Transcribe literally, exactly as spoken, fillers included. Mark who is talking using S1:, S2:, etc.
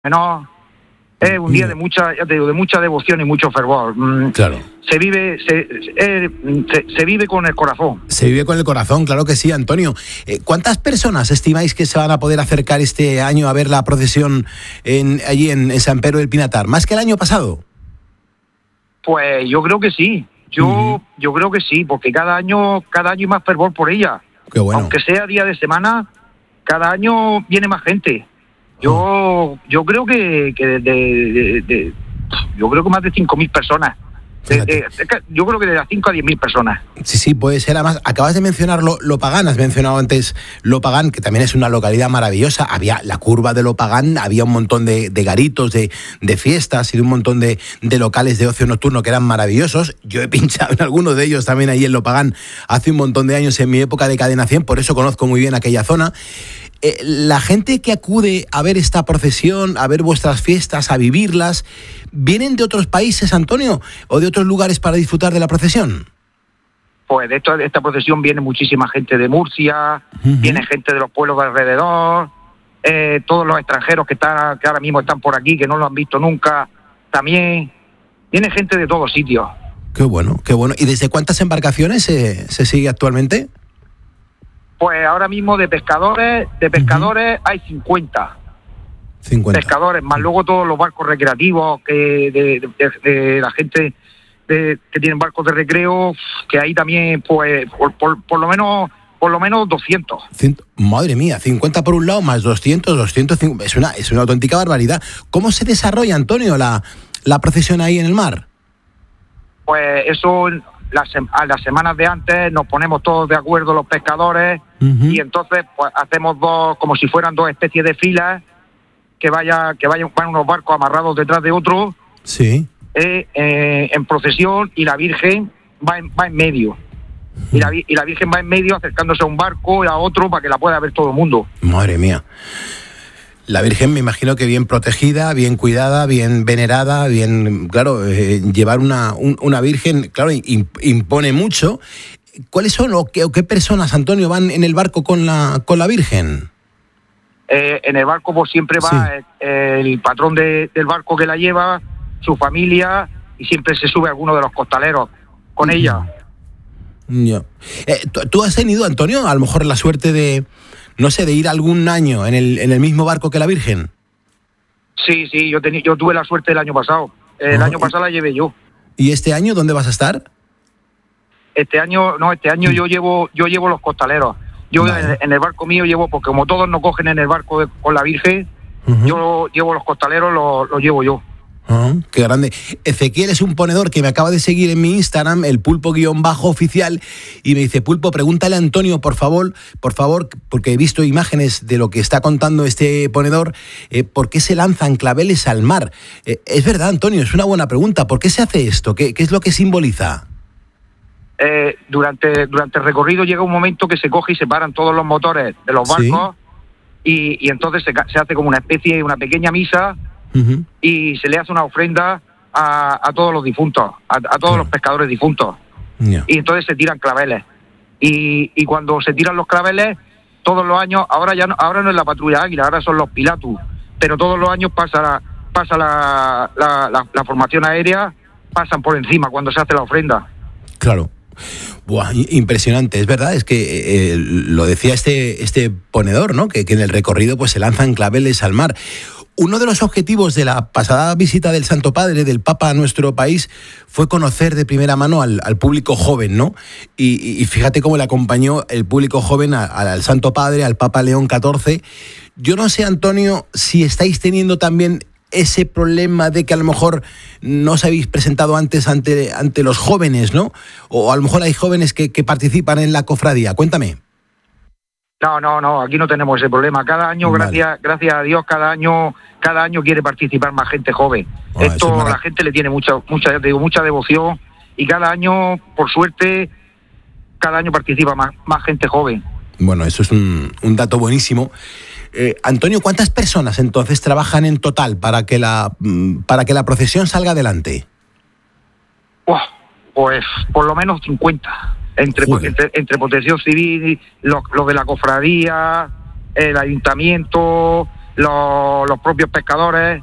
S1: No, es un día de mucha, ya te digo, de mucha devoción y mucho fervor.
S2: Claro.
S1: Se vive, se, se, se, se vive con el corazón.
S2: Se vive con el corazón, claro que sí, Antonio. Eh, ¿Cuántas personas estimáis que se van a poder acercar este año a ver la procesión en, allí en, en San Pedro del Pinatar? ¿Más que el año pasado?
S1: Pues yo creo que sí. Yo, uh-huh. yo creo que sí, porque cada año, cada año hay más fervor por ella.
S2: Qué bueno.
S1: Aunque sea día de semana, cada año viene más gente. Yo oh. yo creo que, que de, de, de, de, yo creo que más de cinco mil personas. De, de, yo creo que de las cinco a diez mil personas.
S2: Sí, sí, puede ser. Además, acabas de mencionar Lopagán, has mencionado antes Lopagán, que también es una localidad maravillosa. Había la curva de Lopagán, había un montón de, de garitos, de, de fiestas y de un montón de, de locales de ocio nocturno que eran maravillosos. Yo he pinchado en algunos de ellos también ahí en Lopagán hace un montón de años en mi época de Cadena cien, por eso conozco muy bien aquella zona. Eh, la gente que acude a ver esta procesión, a ver vuestras fiestas, a vivirlas, ¿vienen de otros países, Antonio, o de otros lugares para disfrutar de la procesión?
S1: Pues de, esto, de esta procesión viene muchísima gente de Murcia, uh-huh. viene gente de los pueblos de alrededor, eh, todos los extranjeros que, están, que ahora mismo están por aquí, que no lo han visto nunca, también viene gente de todos sitios.
S2: Qué bueno, qué bueno. ¿Y desde cuántas embarcaciones se, se sigue actualmente?
S1: Pues ahora mismo de pescadores, de pescadores uh-huh. hay cincuenta.
S2: cincuenta.
S1: Pescadores, más luego todos los barcos recreativos, que de, de, de la gente de, que tienen barcos de recreo, que ahí también, pues, por, por, por lo menos por lo menos doscientos.
S2: Cient... Madre mía, cincuenta por un lado, más doscientos, doscientos cincuenta. Es una, es una auténtica barbaridad. ¿Cómo se desarrolla, Antonio, la, la procesión ahí en el mar?
S1: Pues eso... Las, a las semanas de antes nos ponemos todos de acuerdo los pescadores uh-huh. y entonces pues hacemos dos, como si fueran dos especies de filas, que vaya que vayan van unos barcos amarrados detrás de otros,
S2: sí.
S1: eh, eh, en procesión, y la Virgen va en, va en medio. Uh-huh. Y, la, y la Virgen va en medio acercándose a un barco y a otro para que la pueda ver todo el mundo.
S2: Madre mía. La Virgen me imagino que bien protegida, bien cuidada, bien venerada, bien, claro, eh, llevar una, un, una Virgen, claro, impone mucho. ¿Cuáles son o qué, o qué personas, Antonio, van en el barco con la con la Virgen?
S1: Eh, en el barco pues siempre va sí. el, el patrón de, del barco que la lleva, su familia, y siempre se sube alguno de los costaleros con uh-huh. ella.
S2: Yeah. Eh, ¿tú, ¿Tú has tenido, Antonio, a lo mejor la suerte de... no sé, de ir algún año en el en el mismo barco que la Virgen?
S1: Sí, sí, yo tení, yo tuve la suerte el año pasado. El uh-huh. año pasado la llevé yo.
S2: ¿Y este año dónde vas a estar?
S1: Este año, no, este año uh-huh. yo llevo yo llevo los costaleros. Yo vale. en, en el barco mío llevo, porque como todos no cogen en el barco de, con la Virgen, uh-huh. yo llevo los costaleros, los, los llevo yo.
S2: Oh, qué grande. Ezequiel es un ponedor que me acaba de seguir en mi Instagram, el pulpo guión bajo oficial, y me dice: Pulpo, pregúntale a Antonio, por favor, por favor, porque he visto imágenes de lo que está contando este ponedor, eh, ¿por qué se lanzan claveles al mar? Eh, es verdad, Antonio, es una buena pregunta. ¿Por qué se hace esto? ¿Qué, qué es lo que simboliza?
S1: Eh, durante, durante el recorrido llega un momento que se coge y se paran todos los motores de los barcos, ¿sí? y, y entonces se, se hace como una especie, una pequeña misa, Uh-huh. y se le hace una ofrenda a, a todos los difuntos, a, a todos claro. los pescadores difuntos. Yeah. Y entonces se tiran claveles. Y, y cuando se tiran los claveles, todos los años, ahora ya no, ahora no es la patrulla Águila, ahora son los Pilatus, pero todos los años pasa la, pasa la, la, la, la formación aérea, pasan por encima cuando se hace la ofrenda.
S2: Claro. Buah, impresionante, es verdad, es que eh, lo decía este, este ponedor, ¿no? Que, que en el recorrido pues se lanzan claveles al mar. Uno de los objetivos de la pasada visita del Santo Padre, del Papa a nuestro país, fue conocer de primera mano al, al público joven, ¿no? Y, y fíjate cómo le acompañó el público joven a, a, al Santo Padre, al Papa León catorce. Yo no sé, Antonio, si estáis teniendo también ese problema de que a lo mejor no os habéis presentado antes ante, ante los jóvenes, ¿no? O a lo mejor hay jóvenes que, que participan en la cofradía. Cuéntame.
S1: No, no, no, aquí no tenemos ese problema. Cada año, vale. gracias gracias a Dios, cada año cada año quiere participar más gente joven. Oh, Esto es la gente le tiene mucha mucha te digo, mucha devoción, y cada año, por suerte, cada año participa más, más gente joven.
S2: Bueno, eso es un, un dato buenísimo. Eh, Antonio, ¿cuántas personas entonces trabajan en total para que la para que la procesión salga adelante?
S1: Oh, pues por lo menos cincuenta. Entre, entre, entre protección civil, los lo de la cofradía, el ayuntamiento, los, los propios pescadores,